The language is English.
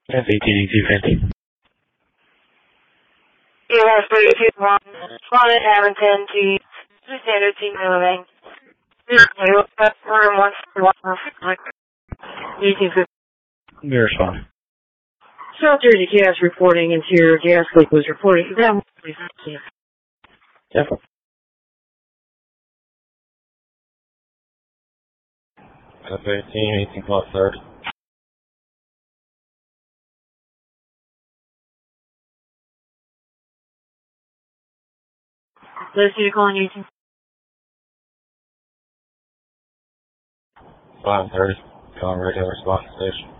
FATD 250. US 321, spawn at Hamilton to standard team moving. Room 141, We respond. South Jersey gas reporting interior gas leak was reported. Definitely. F-18, 18 plus 3rd. Let's see you calling 18. 5-3rd. Calling regular response station.